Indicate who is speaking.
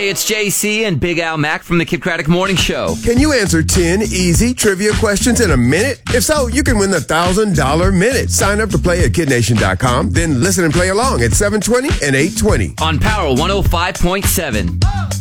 Speaker 1: Hey, it's JC and Big Al Mack from the Kid Craddock Morning Show.
Speaker 2: Can you answer 10 easy trivia questions in a minute? If so, you can win the $1,000 minute. Sign up to play at kidnation.com, then listen and play along at 7:20 and 8:20.
Speaker 1: On Power 105.7.